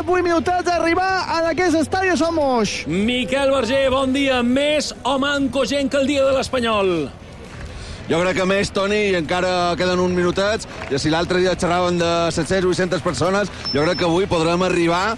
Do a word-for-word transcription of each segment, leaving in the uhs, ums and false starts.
vuit minutets d'arribar en aquest estadi de Somos. Miquel Verger, bon dia. Més o manco gent que el dia de l'Espanyol? Jo crec que més, Toni, i encara queden uns minutets, i si l'altre dia xerraven de set-centes vuit-centes persones, jo crec que avui podrem arribar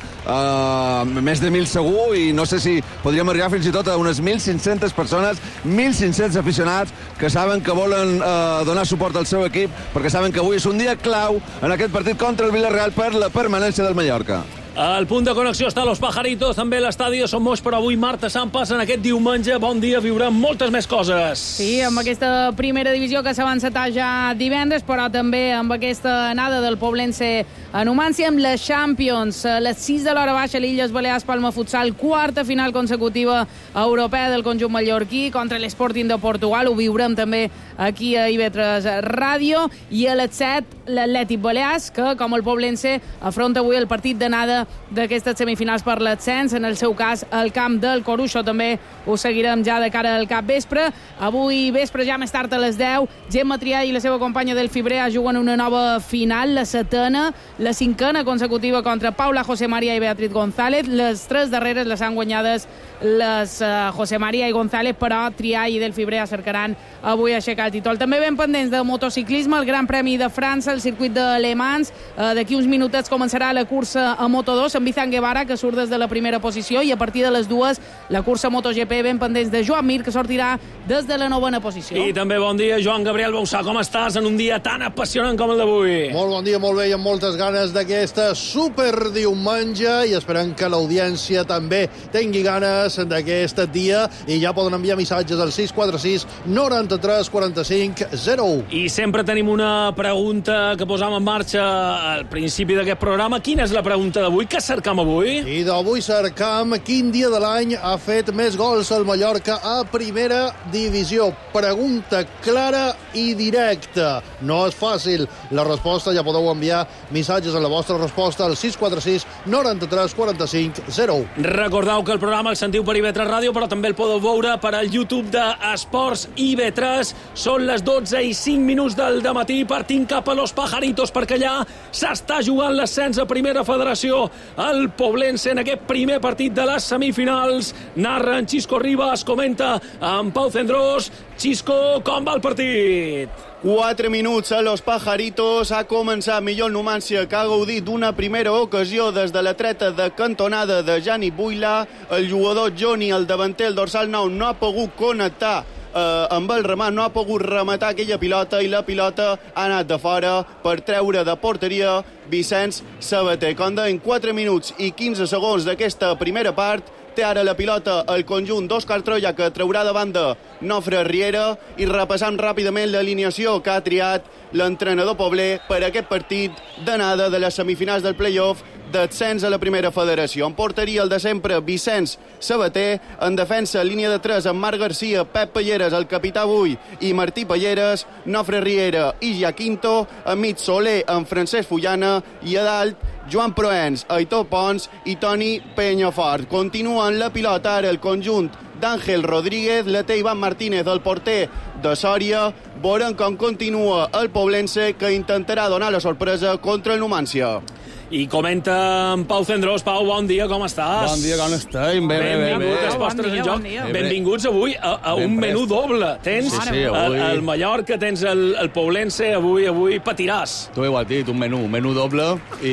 a uh, més de mil segur, i no sé si podríem arribar fins i tot a unes mil cinc-centes persones, mil cinc-cents aficionats que saben que volen uh, donar suport al seu equip, perquè saben que avui és un dia clau en aquest partit contra el Villarreal per la permanència del Mallorca. Al punt de connexió està Los Pajaritos, també l'estadi de Somos, però avui Marta Sampas en aquest diumenge. Bon dia, viurem moltes més coses. Sí, amb aquesta primera divisió que s'ha encetat ja divendres, però també amb aquesta anada del Poblense a Numància, amb les Champions. A les sis de l'hora baixa, l'Illes Balears Palma Futsal, quarta final consecutiva europea del conjunt mallorquí contra l'Sporting de Portugal. Ho viurem també aquí a I V tres Ràdio. I a les set, l'Atlètic Balears, que, com el Poblense, afronta avui el partit d'anada d'aquestes semifinals per l'ascens, en el seu cas el camp del Coruixo. També ho seguirem ja de cara al capvespre. Avui vespre, ja més tard a les deu, Gemma Trià i la seva companya del Fibrea juguen una nova final, la setena, la cinquena consecutiva contra Paula José María i Beatriz González. Les tres darreres les han guanyades les uh, José María i González, però Trià i del Fibrea cercaran avui aixecar el títol. També ben pendents de motociclisme, el Gran Premi de França, el circuit de Le Mans. Uh, D'aquí uns minutets començarà la cursa a Moto dos amb Bizan Guevara, que surt des de la primera posició, i a partir de les dues la cursa MotoGP, ben pendents de Joan Mir, que sortirà des de la novena posició. I també bon dia, Joan Gabriel Bausà, com estàs en un dia tan apassionant com el d'avui? Molt bon dia, molt bé, i amb moltes ganes d'aquesta super diumenge, i esperem que l'audiència també tingui ganes d'aquest dia, i ja poden enviar missatges al sis quatre sis noranta-tres quaranta-cinc zero u. I sempre tenim una pregunta que posam en marxa al principi d'aquest programa. Quina és la pregunta d'avui? Què cercam avui? I d'avui cercam quin dia de l'any ha fet més gols al Mallorca a primera divisió. Pregunta clara i directa. No és fàcil la resposta, ja podeu enviar missatges a la vostra resposta al sis quatre sis noranta-tres quaranta-cinc zero u. Recordeu que el programa el sentiu per I V tres Ràdio, però també el podeu veure per al YouTube d'Esports I V tres. Són les dotze i cinc minuts del dematí, partint cap a Los Pajaritos, perquè allà s'està jugant l'ascens a Primera Federació. El Poblense en aquest primer partit de les semifinals. Narra en Xisco Ribas, comenta en Pau Cendrós. Xisco, com va el partit? Quatre minuts a Los Pajaritos. Ha començat millor el Numància, que ha gaudit d'una primera ocasió des de la treta de cantonada de Jani Buila. El jugador Johnny, el davanter, el dorsal nou, no ha pogut connectar eh, amb el remat, no ha pogut rematar aquella pilota, i la pilota ha anat de fora per treure de porteria Vicenç Sabater. Com deien, quatre minuts i quinze segons d'aquesta primera part. Té ara la pilota el conjunt d'Òscar Troia, que traurà de banda Nofre Riera, i repassant ràpidament l'alineació que ha triat l'entrenador pobler per aquest partit d'anada de les semifinals del play-off d'ascens a la Primera Federació. En porteria, el de sempre, Vicenç Sabater. En defensa, línia de tres, amb Marc Garcia, Pep Palleres, el capità avui, i Martí Palleres, Nofre Riera i Jaquinto. Enmig, Soler, amb Francesc Fullana, i a dalt, Joan Proens, Aitor Pons i Toni Penyafort. Continua en la pilota ara el conjunt d'Àngel Rodríguez, la té Ivan Martínez, el porter de Sòria. Veurem com continua el Poblense, que intentarà donar la sorpresa contra el Numància. I comenta en Pau Cendrós. Pau, bon dia, com estàs? Bon dia, com estem? Bé, bé, bé. Benvingut als Postres en Joc. Benvinguts avui a, a un menú doble. Tens sí, sí, avui... el, el Mallorca, tens el, el Poblense, avui avui patiràs. Tu ho has dit, un menú, un menú doble, i,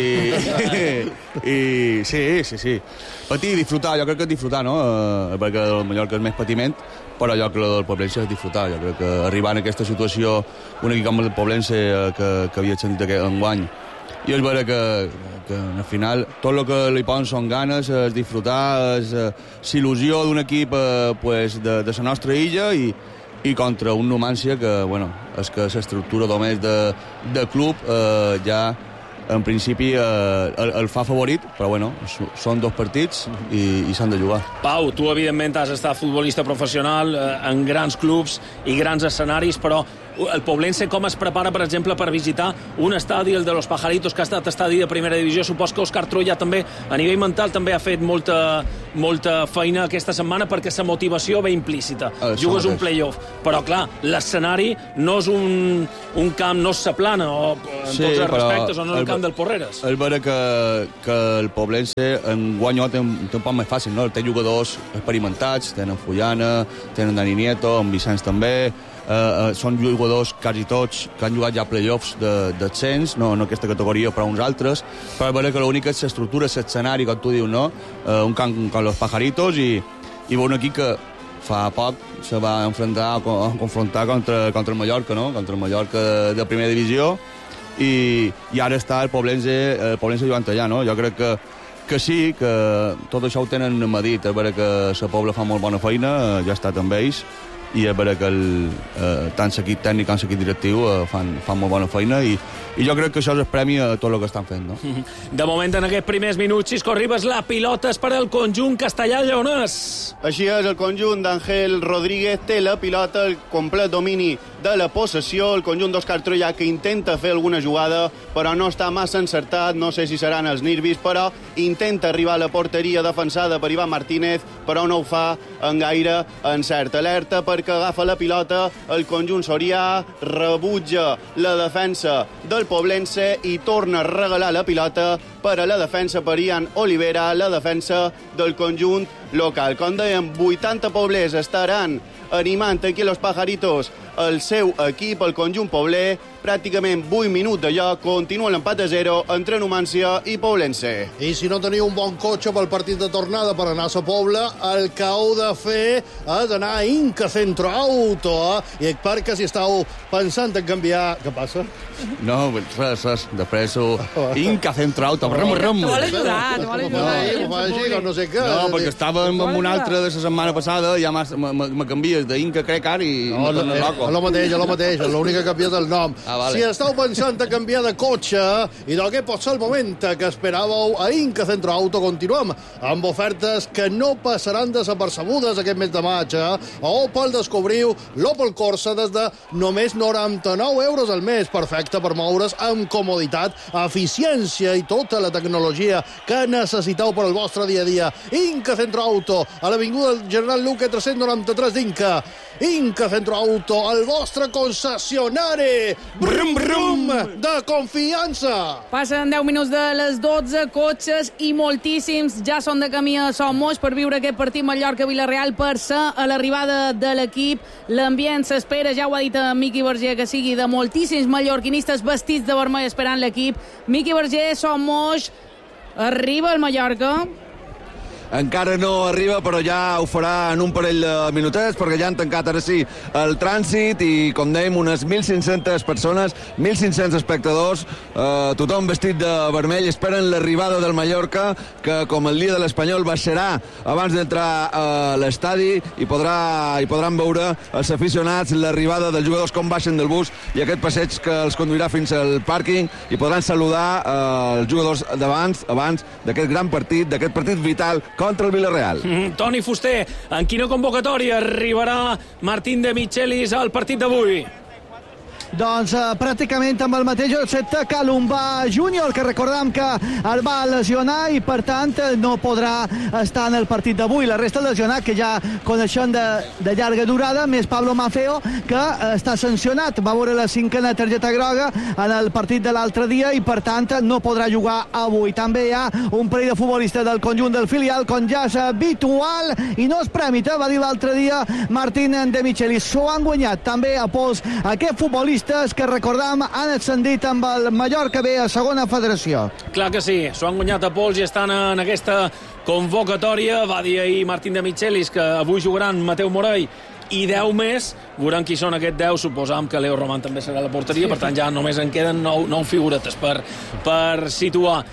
i sí, sí, sí. Patir i disfrutar, jo crec que és disfrutar, no? Eh, perquè el Mallorca és més patiment, però jo crec que el Poblense és disfrutar. Jo crec que arribar en aquesta situació, un equip com el Poblense, eh, que, que havia sentit aquest enguany, i és vera que, que al final tot el que li posen són ganes, és disfrutar, és, és il·lusió d'un equip eh, pues, de, de la nostra illa, i, i contra un Numància que, bueno, és que l'estructura només de, de club eh, ja en principi eh, el, el fa favorit, però bueno, són dos partits i, i s'han de jugar. Pau, tu evidentment has estat futbolista professional eh, en grans clubs i grans escenaris, però el Poblense com es prepara, per exemple, per visitar un estadi, el de los Pajaritos, que ha estat estadi de primera divisió. Supos que Òscar Trulla també, a nivell mental, també ha fet molta, molta feina aquesta setmana perquè sa motivació ve implícita. Jugues un play-off, però clar, l'escenari no és un, un camp, no és sa plana, o en sí, tots els respectes, o no és el camp del Porreres. És vera que, que el Poblense en guanyó té, té un poc més fàcil, no? Té jugadors experimentats, tenen Fullana, tenen Dani Nieto, en Vicenç també, uh, uh, són jugadors quasi tots que han jugat ja playoffs d'ascens, no, no aquesta categoria, però uns altres, però és vera que l'única és l'estructura, és l'escenari, com tu dius, no? Uh, un camp com los Pajaritos i, i un equip que fa poc se va enfrontar, confrontar contra, contra el Mallorca, no? Contra el Mallorca de, de primera divisió, i, i ara està el Poblense, el Poblense jugant allà, no? Jo crec que, que sí, que tot això ho tenen medit, és vera que la Pobla fa molt bona feina, ja ha estat amb ells, i és vera que el, eh, tant l'equip tècnic com l'equip directiu eh, fan, fan molt bona feina, i, i jo crec que això és el premi a tot el que estan fent, no? De moment, en aquests primers minuts, Xisco Ribas, la pilota és per al conjunt castellà-lleonès. Així és, el conjunt d'Àngel Rodríguez té la pilota, el complet domini de la possessió, el conjunt d'Òscar Trulla que intenta fer alguna jugada, però no està massa encertat, no sé si seran els nervis, però intenta arribar a la porteria defensada per Iván Martínez, però no ho fa en gaire encert. Alerta perquè agafa la pilota el conjunt sorià, rebutja la defensa del Poblense i torna a regalar la pilota per a la defensa per Ian Olivera, la defensa del conjunt local. Com dèiem, vuitanta poblers estaran animant aquí los Pajaritos el seu equip, el conjunt pobler, pràcticament vuit minuts de lloc, continua l'empat a zero entre Numància i Poblense. I si no teniu un bon cotxe pel partit de tornada per anar a la Pobla, el que heu de fer és anar a Inca Centro Auto, eh? I perquè si estàu pensant en canviar... Què passa? No, res, res, després ho... Inca Centro Auto, ram, ram. Te vol ajudar, te vol ajudar. No, no, així, com no sé què. No, perquè estàvem amb un altre de la setmana passada, ja me canvies d'Inca, crec, ara, i no, me tornes loco. És el mateix, és el mateix, l'única que canvia és el nom. Ah, vale. Si estàu pensant a canviar de cotxe, i que pot ser el moment que esperàveu a Inca Centro Auto, continuem amb ofertes que no passaran desapercebudes aquest mes de maig. A Opel descobriu l'Opel Corsa des de només noranta-nou euros al mes, perfecte per moure's amb comoditat, eficiència i tota la tecnologia que necessiteu per al vostre dia a dia. Inca Centro Auto, a l'avinguda del General Luque tres-cents noranta-tres d'Inca. Inca Centro Auto, el vostre concessionari brum, brum, de confiança. Passen deu minuts de les dotze, cotxes i moltíssims ja són de camí a Somos per viure aquest partit Mallorca-Vilareal, per ser a l'arribada de l'equip. L'ambient s'espera, ja ho ha dit a Miqui Verger, que sigui de moltíssims mallorquinistes vestits de vermell esperant l'equip. Miqui Verger, Somos, arriba el Mallorca? Encara no arriba, però ja ho farà en un parell de minutets, perquè ja han tancat ara sí el trànsit i, com dèiem, unes mil cinc-centes persones, mil cinc-cents espectadors, eh, tothom vestit de vermell, esperen l'arribada del Mallorca, que com el dia de l'Espanyol baixarà abans d'entrar a l'estadi i, podrà, i podran veure els aficionats l'arribada dels jugadors com baixen del bus i aquest passeig que els conduirà fins al pàrquing i podran saludar eh, els jugadors d'abans, abans d'aquest gran partit, d'aquest partit vital contra el Vilareal. Mm, Toni Fuster, en quina convocatòria arribarà Martín de Michelis al partit d'avui? Doncs eh, pràcticament amb el mateix, excepte Calumba Júnior, que recordam que el va lesionar i per tant no podrà estar en el partit d'avui. La resta lesionat, que ja coneixem de, de llarga durada, més Pablo Maffeo, que eh, està sancionat. Va veure la cinquena targeta groga en el partit de l'altre dia i per tant no podrà jugar avui. També hi ha un parell de futbolistes del conjunt del filial, com ja és habitual i no es prèmita, va dir l'altre dia Martín de Michelis. S'ho han guanyat també a pols aquest futbolista que recordam han ascendit amb el Mallorca B a segona federació. Clar que sí, s'ho han guanyat a pols i estan en aquesta convocatòria. Va dir ahir Martín de Michelis que avui jugaran Mateu Morell i deu més. Veurem qui són aquests deu. Suposam que Leo Roman també serà a la porteria, per tant ja només en queden nou, nou figuretes per, per situar.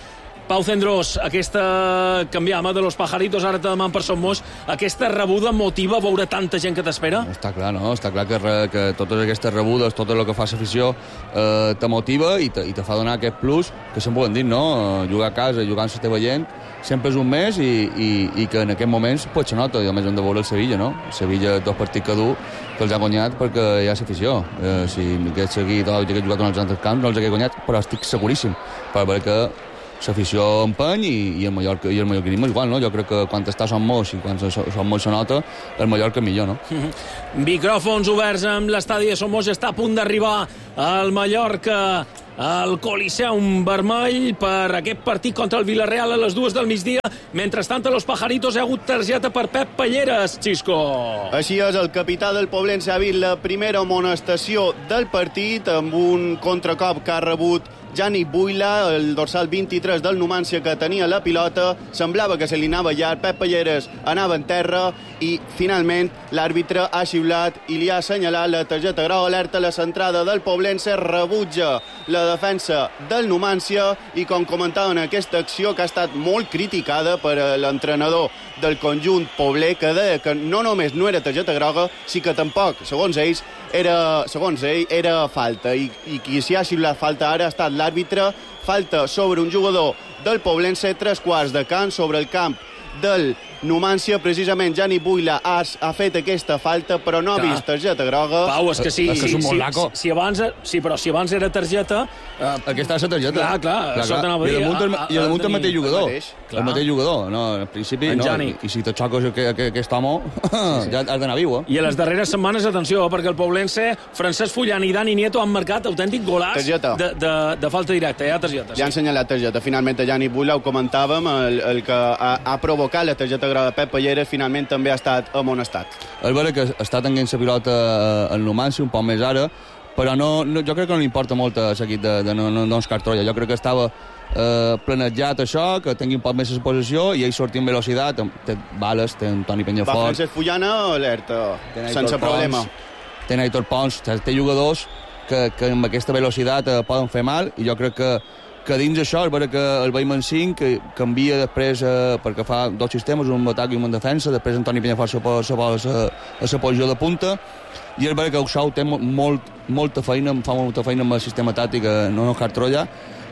Pau Cendrós, aquesta canviama de los pajaritos, ara te deman per Son Moix, aquesta rebuda motiva veure tanta gent que t'espera? Està clar, no? Està clar que, re, que totes aquestes rebudes, tot el que fa l'afició, eh, te motiva i te, i te fa donar aquest plus que sempre ho hem dit, no? Eh, jugar a casa, jugar amb la teva gent, sempre és un mes i, i, i que en aquest moments pot se nota. I a més hem de veure el Sevilla, no? El Sevilla, dos partits que du, que els ha guanyat perquè hi ha l'afició. Eh, si hagués seguit o hagués jugat en els altres camps, no els hagués guanyat, però estic seguríssim, perquè l'afició empeny i, i el Mallorca i el mallorquinisme és igual, no? Jo crec que quan està Son Moix i quan Son Moix se nota, el Mallorca millor, no? Micròfons oberts amb l'estadi de Son Moix, està a punt d'arribar al Mallorca al Coliseum Vermell per aquest partit contra el Villarreal a les dues del migdia. Mentrestant, a Los Pajaritos hi ha hagut targeta per Pep Palleres, Xisco. Així és, el capità del Poblense ha vist la primera amonestació del partit amb un contracop que ha rebut Gianni Buila, el dorsal vint-i-tres del Numància, que tenia la pilota. Semblava que se li anava llarg, Pep Palleres anava en terra i finalment l'àrbitre ha xiulat i li ha assenyalat la targeta groga. Alerta la centrada del Poblense, rebutja la defensa del Numància i, com comentava en aquesta acció que ha estat molt criticada per l'entrenador del conjunt pobler, que deia que no només no era targeta groga, sí que tampoc, segons ells, era, segons ell, era falta. I, i qui s'hi ha xiulat falta ara ha estat l'àrbitre. Falta sobre un jugador del Poblense, tres quarts de camp sobre el camp del Numància. Precisament Gianni Buila ha, ha fet aquesta falta, però no ha vist targeta groga. Pau, és que sí, és que és un sí, molt laco. si, si abans, sí, però si abans era targeta... Eh, Aquesta és la targeta. Clar, clar, clar això t'anava a dir. I damunt el, i damunt el mateix jugador. El mateix, el mateix jugador. No, en principi, en no. Gianni. I, I si te xoques aquest, aquest home, sí, sí. ja has d'anar viu, eh? I a les darreres setmanes, atenció, perquè el Poblense, Francesc Fullan i Dani Nieto han marcat autèntic golàs de, de, de falta directa. Hi ha targeta. Ja han assenyalat targeta. Finalment, a Gianni Buila, ho comentàvem, el, el que ha, ha provocat la targeta groga de Pep Palleres, finalment també ha estat amonestat. És vera que està tenint la pilota en Numància, un poc més ara, però no, no, jo crec que no li importa molt a l'equip de, de no, no, no Troia. Jo crec que estava eh, planejat això, que tingui un poc més de posició i ell sortir en velocitat. Té bales, té en Toni Penyafort. Va, Francesc Fullana, alerta, sense problema. Té Aitor Pons, té jugadors que, que amb aquesta velocitat eh, poden fer mal, i jo crec que que dins això és vera que el Bayman cinc que canvia després eh, perquè fa dos sistemes, un atac i un defensa. Després Antoni Penyafort se posa a la posició de punta, i és vera que Oxau té molt, molta feina, fa molta feina amb el sistema tàctic no no Troia,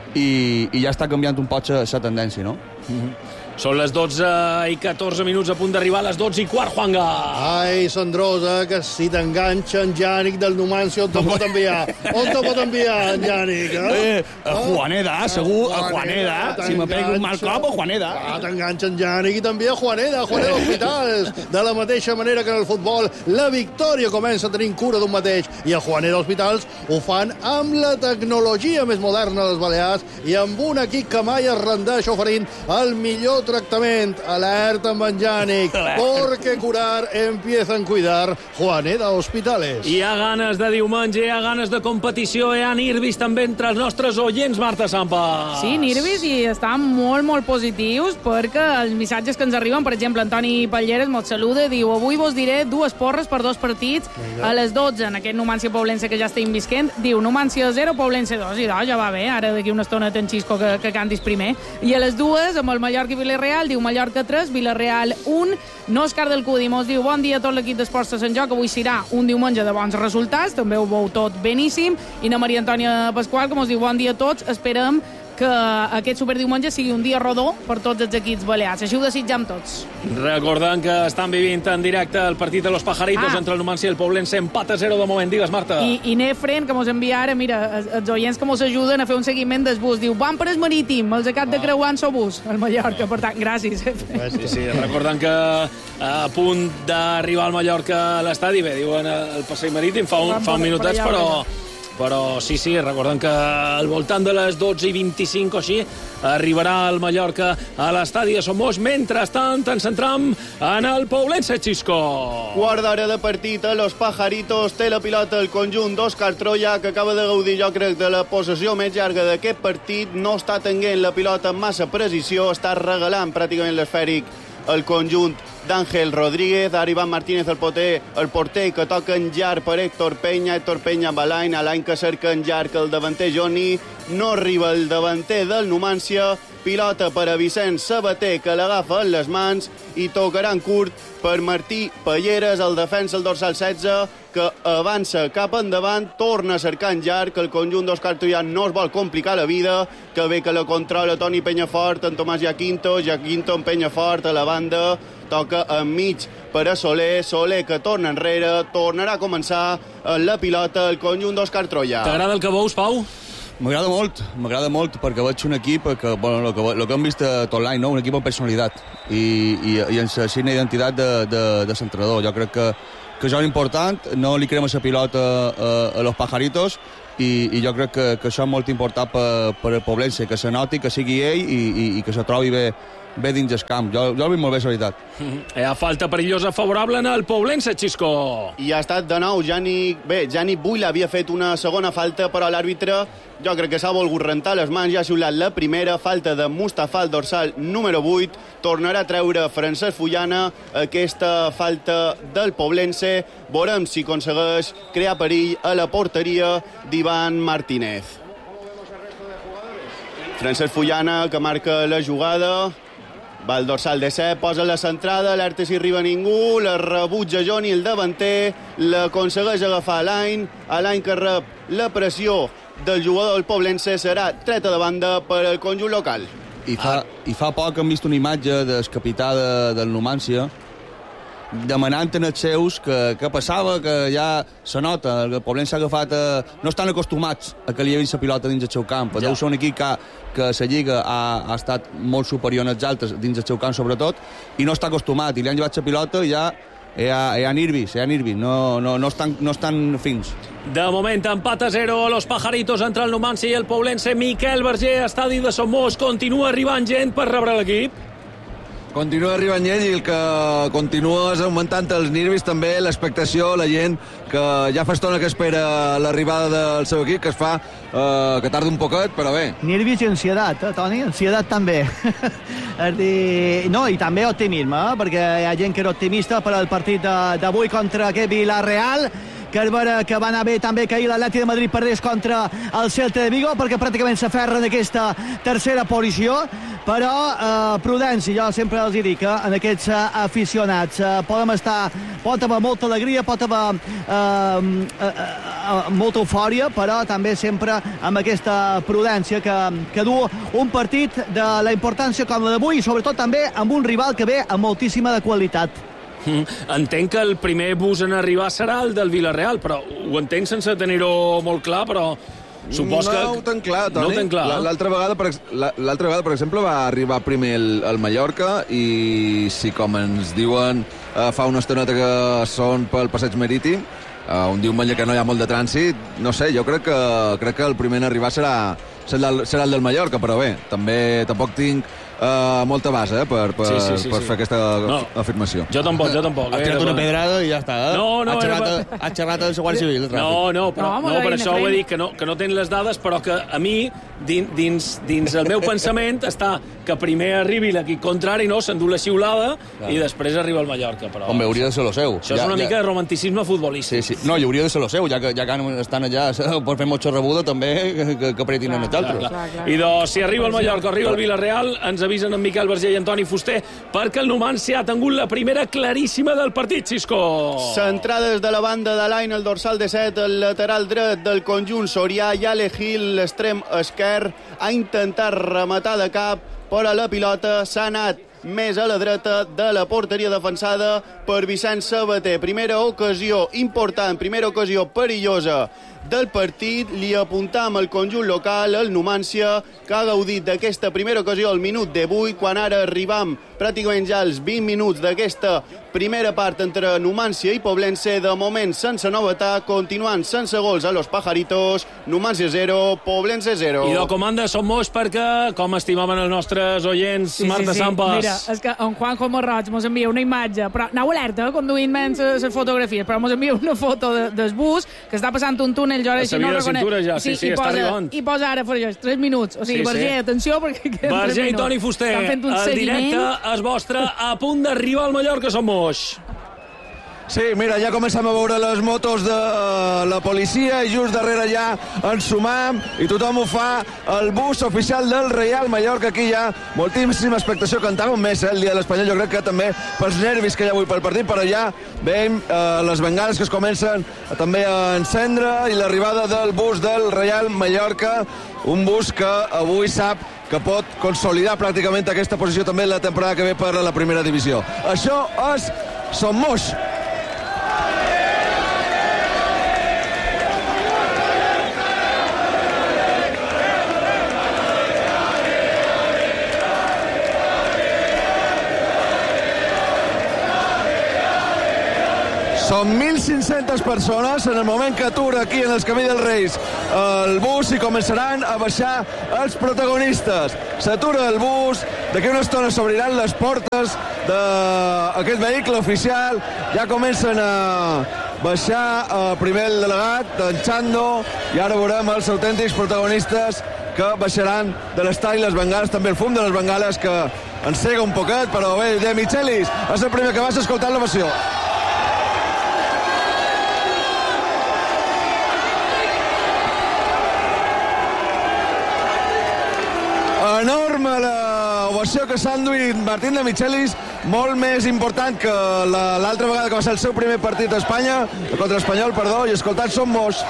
i, i ja està canviant un poc la tendència, no? Mm-hmm. Són les dotze i catorze minuts, a punt d'arribar a les dotze i quart, Juanga. Ai, Sandrosa, que si t'enganxa en Jànic del Numància, on te pot enviar? On te pot enviar, en Jànic? Eh? Eh, a Juaneda, segur, a Juaneda. Si me pego un mal cop, a Juaneda. Ah, t'enganxa en Jànic i t'envia a Juaneda, a Juaneda Hospitals. De la mateixa manera que en el futbol, la victòria comença tenint cura d'un mateix. I a Juaneda Hospitals ho fan amb la tecnologia més moderna dels Balears i amb un equip que mai es rendeix oferint el millor tractament. Alerta amb en Jànic, porque curar empieza en cuidar. Juaneda Hospitales. Hi ha ganes de diumenge, hi ha ganes de competició, hi ha nirbis també entre els nostres oients, Marta Sampa. Sí, nirbis, i estan molt, molt positius, perquè els missatges que ens arriben, per exemple, Antoni Palleres mos saluda, diu: avui vos diré dues porres per dos partits a les dotze, en aquest Numància Poblense que ja estem visquent. Diu Numància zero, Poblense dos, i ja va bé, ara d'aquí una estona ten Xisco que, que cantis primer. I a les dues, amb el Mallorca i Villarreal, diu Mallorca tres, Villarreal un. No Òscar del Cudi mos diu: bon dia a tot l'equip d'Esports de Sant Joc, avui serà un diumenge de bons resultats, també ho veu tot beníssim. I na Maria Antònia Pasqual, que mos diu: bon dia a tots, esperem que aquest superdiumenge sigui un dia rodó per tots els equips balears. Així ho desitjam tots. Recordant que estan vivint en directe el partit de los Pajaritos ah. entre el Numància i el Poblense, empat a zero de moment. Digues, Marta. I, i Nefren, que mos envia ara, mira, els oients que mos ajuden a fer un seguiment del bus. Diu: van per el marítim, els acat de creuar en so bus al Mallorca. Per tant, gràcies. Sí, sí, recordant que a punt d'arribar al Mallorca a l'estadi, bé, diuen el passeig marítim, fa un, fa un minutets, però... Però sí, sí, recordem que al voltant de les dotze i vint-i-cinc o així arribarà el Mallorca a l'estadi de Son Moix. Mentrestant, ens centram en el Poblense, Xisco. Quart d'hora de partit a Los Pajaritos. Té la pilota el conjunt d'Òscar Troia, que acaba de gaudir, jo crec, de la possessió més llarga d'aquest partit. No està tenint la pilota amb massa precisió, està regalant pràcticament l'esfèric el conjunt d'Àngel Rodríguez. Ara Iván Martínez, el porter, el porter que toca en llarg per Héctor Peña. Héctor Peña amb l'any, a l'any que cerca en llarg el davanter Johnny. No arriba el davanter del Numancia. Pilota per a Vicent Sabater, que l'agafa en les mans, i tocarà en curt per Martí Palleres, el defensa, el dorsal setze, que avança cap endavant, torna a cercar en llarg, que el conjunt d'Òscar Tuyan no es vol complicar la vida, que bé que la controla Toni Penyafort, en Tomàs Jaquinto, Jaquinto en Penyafort a la banda, toca enmig per a Soler, Soler que torna enrere, tornarà a començar la pilota el conjunt d'Òscar Troia. T'agrada el que veus, Pau? M'agrada molt, m'agrada molt, perquè veig un equip que, bueno, el que, el que hem vist tot l'any, no? Un equip amb personalitat i, i, i amb la signa identitat de, de, de l'entrenador. Jo crec que, que això és important, no li crema la pilota a, a los pajaritos, i, i jo crec que, que això és molt important per, per el Poblense, que se noti, que sigui ell i, i, i que se trobi bé, bé dins el camp. Jo, jo el veig molt bé, la veritat. Hi ha falta perillosa favorable en el Poblense, Xisco. I ha estat de nou Jani... Bé, Jani Buila havia fet una segona falta, però l'àrbitre jo crec que s'ha volgut rentar les mans, ja ha xiulat la primera falta de Mustafa, el dorsal número vuit. Tornarà a treure Francesc Fullana aquesta falta del Poblense. Veurem si aconsegueix crear perill a la porteria d'Ivan Martínez. Francesc Fullana, que marca la jugada. Va el dorsal de set, posa la centrada, alerta si arriba ningú, la rebutja Johnny, el davanter, l'aconsegueix agafar l'any, a l'any que rep la pressió del jugador del Poblense, serà treta de banda per al conjunt local. I fa, ah. i fa poc hem vist una imatge del capità de, del Numancia demanant en els seus que, que passava, que ja se nota, el Poblense ha agafat, eh, no estan acostumats a que li llevin la pilota dins el seu camp. Ja. Deu ser un equip que, que la Lliga ha, ha estat molt superior als altres, dins el seu camp sobretot, i no està acostumat, i li han llevat la pilota i ja hi ha, hi ha nervis, hi ha nervis, no, no, no, estan, no estan fins. De moment, empat a zero a los pajaritos entre el Numancia i el Poblense. Miquel Berger, estadi de Somos, continua arribant gent per rebre l'equip. Continua arribant gent i el que continua és augmentant els nervis, també l'expectació, la gent que ja fa estona que espera l'arribada del seu equip, que es fa, eh, que tarda un poquet, però bé. Nervis i ansietat, eh, Toni? Ansietat també. És dir, no, i també optimisme, eh, perquè hi ha gent que era optimista per al partit d'avui contra aquest Villarreal, que és vera que va anar bé també que ahir l'Atlètic de Madrid perdés contra el Celta de Vigo, perquè pràcticament s'aferra en aquesta tercera posició, però eh, prudència, jo sempre els dic que en aquests eh, aficionats eh, podem estar, pot haver molta alegria, pot haver eh, eh, eh, molta eufòria, però també sempre amb aquesta prudència que, que du un partit de la importància com la d'avui, i sobretot també amb un rival que ve amb moltíssima de qualitat. Mm. Entenc que el primer bus en arribar serà el del Villarreal, però ho entenc sense tenir-ho molt clar, però supos no que... ho tenc clar, Toni. No ho tenc clar. L'altra vegada, per, l'altra vegada, per exemple, va arribar primer el, el Mallorca, i si, com ens diuen, eh, fa una estoneta que són pel passeig marítim, eh, un diumenge que no hi ha molt de trànsit, no sé, jo crec que, crec que el primer en arribar serà, serà, el, serà el del Mallorca, però bé, també tampoc tinc Uh, molta base eh, per, per, sí, sí, sí, per sí. fer aquesta no. afirmació. Jo tampoc, jo tampoc. Has tirat una pedrada i ja està, eh? No, no, ha xerrat, era... ha xerrat el Guàrdia Civil. El no, no, però, no, no, per això ho he dit, que no, que no tenen les dades, però que a mi, dins, dins, dins el meu pensament, està que primer arribi l'equip contrari, no, s'endú la xiulada, clar, i després arriba el Mallorca. Però... Home, hauria de ser lo seu. Això ja, és una ja... mica de romanticisme futbolístic. Sí, sí. No, i hauria de ser lo seu, ja que, ja que estan allà per fer molt xorrebuda, també, que, que, que apretin en els altres. I doncs, si arriba el Mallorca, arriba el Villarreal, ens avisen en Miquel Berger i Antoni Fuster, perquè el Numancia ha tingut la primera claríssima del partit, Xisco. Centrades de la banda de l'any, el dorsal de set, el lateral dret del conjunt sorià, Yale Gil, l'extrem esquerre, ha intentat rematar de cap, però la pilota s'ha anat més a la dreta de la porteria defensada per Vicent Sabater. Primera ocasió important, primera ocasió perillosa del partit, li apuntam el conjunt local, el Numancia, que ha gaudit d'aquesta primera ocasió al minut divuit, quan ara arribam pràcticament ja als vint minuts d'aquesta primera part entre Numancia i Poblense. De moment sense novetat, continuant sense gols a los pajaritos, Numancia zero, Poblense zero. I de comanda som molts perquè, com estimaven els nostres oients, sí, Marta sí, sí. Sampas. Mira, és que en Juanjo Morroig mos envia una imatge, però anau alerta, conduint menys les fotografies, però mos envia una foto de, del bus que està passant un túnel el Jordi, si no de reconeix... cintura ja, sí, sí, i està posa, arribant. I posa ara, per això, tres minuts. O sigui, Sí, sí. Verger, atenció, perquè queden tres Verger i minuts. Toni Fuster, Estan fent un el seguiment. directe és vostre, a punt d'arribar al Mallorca Som Moix. Sí, mira, ja comencem a veure les motos de uh, la policia i just darrere ja ens sumam i tothom ho fa el bus oficial del Real Mallorca. Aquí hi ha moltíssima expectació. Cantàvem més eh, el dia de l'Espanyol, jo crec que també pels nervis que hi ha avui pel partit, però ja veiem uh, les bengales que es comencen a, també a encendre i l'arribada del bus del Real Mallorca, un bus que avui sap que pot consolidar pràcticament aquesta posició també la temporada que ve per a la primera divisió. Això és Som Moix. Són mil cinc-centes persones en el moment que atura aquí en el Camí dels Reis el bus i començaran a baixar els protagonistes. S'atura el bus, d'aquí una estona s'obriran les portes d'aquest vehicle oficial, ja comencen a baixar eh, primer el delegat, en Chando, i ara veurem els autèntics protagonistes que baixaran de l'estadi, les bengales, també el fum de les bengales que encega un poquet, però bé, De Michelis és el primer que baixa escoltant l'ovació. Enorme l'ovació que s'ha enduit Martín de Michelis, molt més important que l'altra vegada que va ser el seu primer partit a Espanya, contra Espanyol, perdó, i escoltant Som Moix.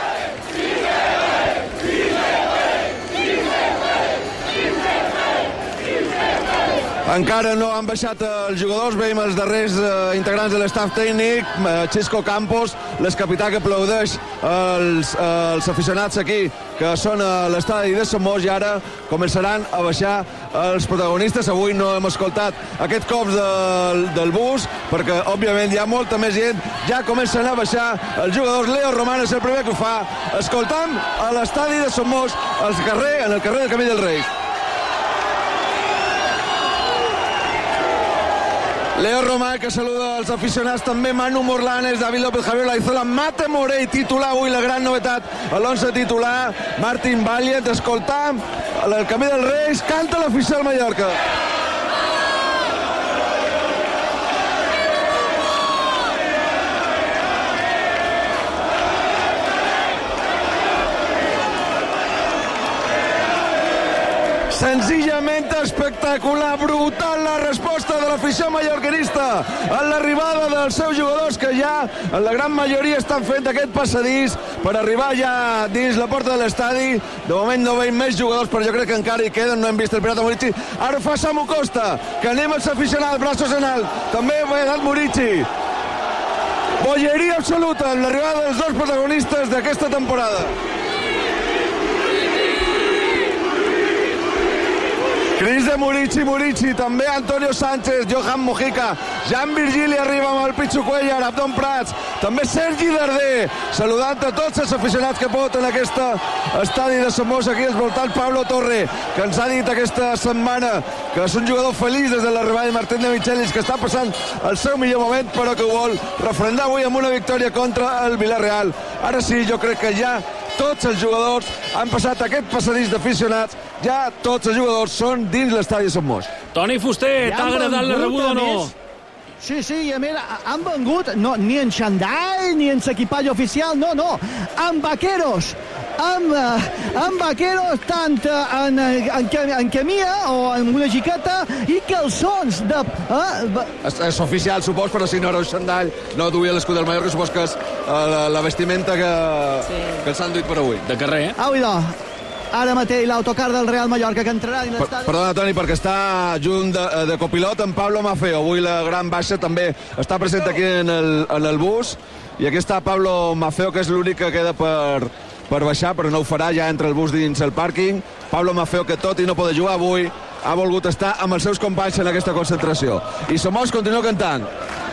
Encara no han baixat els jugadors, veiem els darrers eh, integrants de l'estaf tècnic, eh, Xisco Campos, l'excapità que aplaudeix els, eh, els aficionats aquí, que són a l'estadi de Som Moix, i ara començaran a baixar els protagonistes. Avui no hem escoltat aquest cop del, del bus, perquè òbviament hi ha molta més gent, ja comencen a baixar els jugadors. Leo Román és el primer que ho fa, escoltant a l'estadi de Som Moix, al carrer, en el carrer del Camí dels Reis. Leo Román, que saluda els aficionats, també Manu Morlanes, David López, Javier Laizola, Mate Morell, titular avui, la gran novetat a l'onze titular, Martin Valiant, escoltam el Camí dels Reis, canta l'afició del Mallorca. Senzillament espectacular, brutal la resposta de l'afició mallorquinista en l'arribada dels seus jugadors, que ja en la gran majoria estan fent aquest passadís per arribar ja dins la porta de l'estadi. De moment no veiem més jugadors, però jo crec que encara hi queden, no hem vist el Pirata Murici. Ara fa Samu Costa, que anem els aficionats, braços en alt, també Vedat Murici. Bolleria absoluta en l'arribada dels dos protagonistes d'aquesta temporada. Cris de Murici, Murici, també Antonio Sánchez, Johan Mojica, Jan Virgili arriba amb el Pichu Cuellar, Abdon Prats, també Sergi Darder, saludant a tots els aficionats que porten aquest estadi de Som Moix, aquí als voltants. Pablo Torre, que ens ha dit aquesta setmana que és un jugador feliç des de l'arribada de Martín de Michelis, que està passant el seu millor moment, però que ho vol refrendar avui amb una victòria contra el Villarreal. Ara sí, jo crec que ja tots els jugadors han passat aquest passadís d'aficionats, ja tots els jugadors són dins l'estadi de Som Moix. Toni Fuster, t'ha agradat la rebuda o no? Sí, sí, i a més, han vengut no, ni en xandall, ni en s'equipall oficial, no, no, amb vaqueros, amb, amb vaqueros, tant en, en, en camia o en una xiqueta i calçons de... Eh? És, és oficial, supos, però si no era un xandall, no duia l'escut del Mallorca, supos que és uh, la, la vestimenta que, sí. que els han duit per avui. De carrer, eh? Au, idò. Ara mateix l'autocar del Real Mallorca que entrarà en l'estadi... Perdona, Toni, perquè està junt de, de copilot en Pablo Mafeo. Avui la gran baixa també està present aquí en el, en el bus. I aquí està Pablo Mafeo, que és l'únic que queda per, per baixar, però no ho farà, ja entra el bus dins el pàrquing. Pablo Mafeo, que tot i no poder jugar avui, ha volgut estar amb els seus companys en aquesta concentració. I Som Moix continua cantant.